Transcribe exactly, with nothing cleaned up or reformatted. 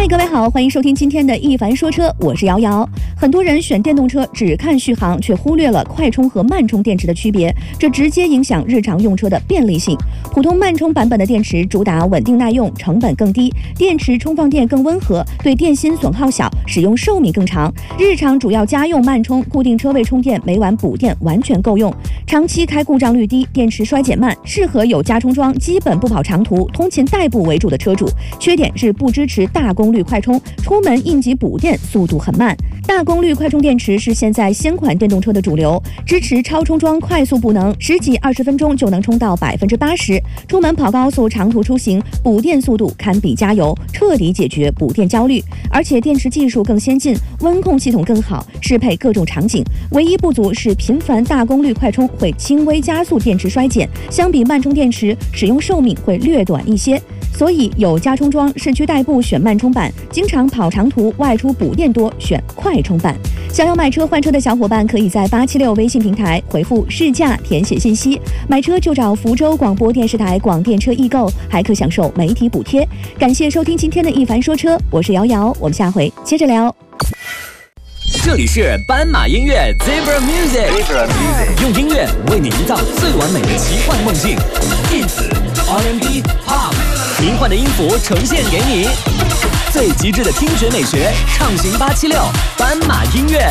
嗨，各位好，欢迎收听今天的一凡说车，我是瑶瑶。很多人选电动车只看续航，却忽略了快充和慢充电池的区别，这直接影响日常用车的便利性。普通慢充版本的电池主打稳定耐用，成本更低，电池充放电更温和，对电芯损耗小，使用寿命更长。日常主要家用慢充，固定车位充电，每晚补电完全够用。长期开故障率低，电池衰减慢，适合有加充桩、基本不跑长途、通勤代步为主的车主。缺点是不支持大功率快充，出门应急补电速度很慢。大功率快充电池是现在新款电动车的主流，支持超充桩快速补能，十几二十分钟就能充到百分之八十。出门跑高速、长途出行，补电速度堪比加油，彻底解决补电焦虑。而且电池技术更先进，温控系统更好，适配各种场景。唯一不足是频繁大功率快充会轻微加速电池衰减，相比慢充电池，使用寿命会略短一些。所以有加充桩、市区代步选慢充版，经常跑长途、外出补电多选快充版。想要买车换车的小伙伴，可以在八七六微信平台回复试驾填写信息，买车就找福州广播电视台广电车易购，还可享受媒体补贴。感谢收听今天的一凡说车，我是瑶瑶，我们下回接着聊。 这里是斑马音乐 Zebra Music， 用音乐为你营造最完美的奇幻梦境，电子 R and B Pop， 迷幻的音符呈现给你，最极致的听觉美学，畅行八七六斑马音乐。